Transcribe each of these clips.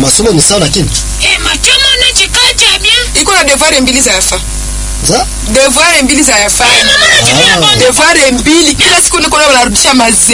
masomo ni sawa lakini. Masomo na chikaja bien. Iko na devoir mbili za yafa. Za? Devoir mbili za yafa. Devoir mbili kila siku niko na wanarudisha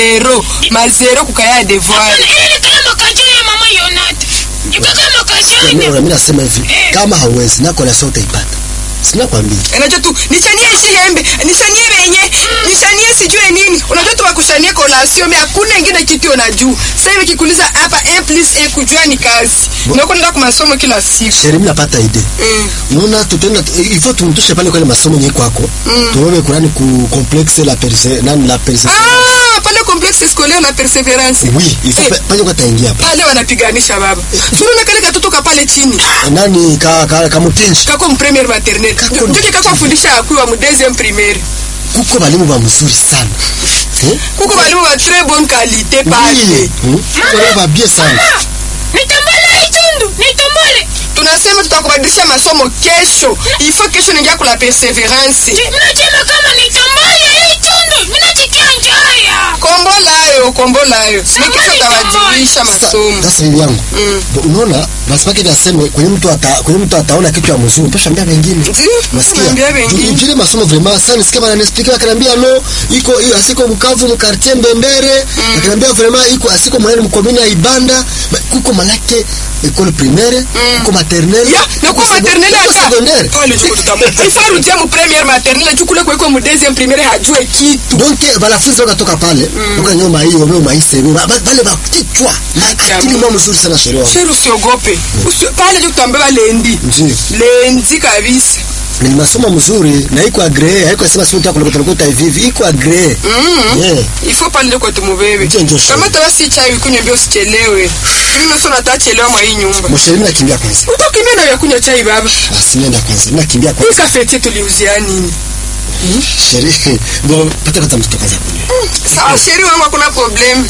mazero kukaya devoir. Ile kama kaji ya mama Yonata. Kama kaji. Mimi nasema hivi, kama hauwezi na kola sote ipata. Sina kwambia. Unajua tu nishanie shiembe, nishanie benye, nishanie sijue nini. Unajua tu wakushanie collation mais hakuna ingine kitu unajua. Sasa hivi kikuuliza hapa 1+1 kujua ni kazi. Unakuwa nenda kwa masomo kila siku. Sheria mimi napata idea. Unaona tutenda ifo tumtushe pale kwa masomo yeye kwako. Tuone Qurani ku complexe la persévérance. Pale complexe scolaire la persévérance. Oui, il faut pale kwa taingia hapa. Pale wanapiganisha baba. Tunaona kale katoto kapale chini. Nani ka mutinji. Kako mpremiere maternelle. Ndio kako fundisha akuwa mu deuxième primaire. Kuko balimu ba mzuri sana. Kuko balimu ba très bonne qualité pale. Wale ba bien sana. Nitambole itundu, nitambole. Tunasema tutakubadilisha masomo kesho. Il faut kesho ningia kula persévérance. Mnasema kama nitambole itundu, mnachikia njaya. Kombolayo. Sisi kesho tawadilisha masomo. Sasa hivi yangu. Unaona basipake nasema kwenye mtu ataona kitu ya mzuri, tosha mbia wengine. Nasikia. Jile masomo vraiment sana nisikia bana expliquer akaniambia no, iko asiko Bukavu mu quartier Mbembere, akaniambia vraiment iko asiko mwana mkomini ya Ibanda, kuko malake école primaire, kuko maternelle. Na kuko maternelle ya secondaire. Pale juko tutamu. Ifaru dia mu première maternelle chukule kwa mu deuxième primaire hajue kitu. Donc banafunzi wakatoka pale, ukanyoma hiyo wao maisha bale bakichwa. Akili mwa mzuri sana sheria. Sheria usiogope. Pale juko tambeba lendi. Lendi kabisa. Ni masomo mzuri na iko agree, haiko sema sio tutakulukuta hivi, iko agree. Il faut parler kwa tumubebe. Kama tabasi chai kunywa bio sichelewe. Mimi sio natachelewa mwa hii nyumba. Msheri nakimbia kwanza. Utakimbia na kunywa chai baba. Nenda kwanza. Nakimbia kwanza. Ika fete tuliuzia nini? Sheri, bo pata kwanza mtoto kwanza. Sawa sheri wangu hakuna problem.